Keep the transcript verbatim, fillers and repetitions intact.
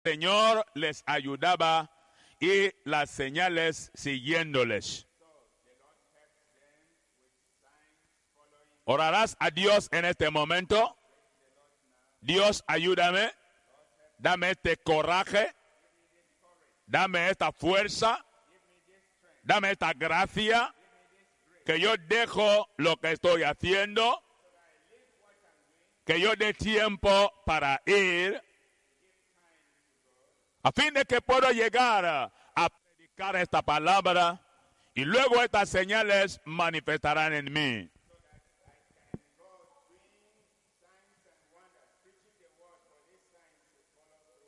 Señor les ayudaba y las señales siguiéndoles. ¿Orarás a Dios en este momento? Dios, ayúdame. Dame este coraje. Dame esta fuerza. Dame esta gracia. Que yo dejo lo que estoy haciendo. Que yo dé tiempo para ir. A fin de que pueda llegar a, a predicar esta palabra. Y luego estas señales manifestarán en mí.